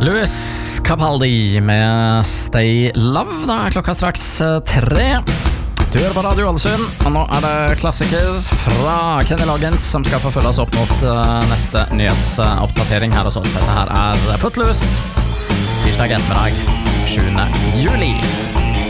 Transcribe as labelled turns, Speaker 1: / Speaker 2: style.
Speaker 1: Louis Capaldi med Stay Love. Da klokka straks 3. Du hører på Radio Ålesund, og nå det klassiker fra Kenny Loggins som skal få følge oss opp mot neste nyhetsoppdatering her hos oss. Dette her Footloose, tirsdag ettermiddag 7. juli.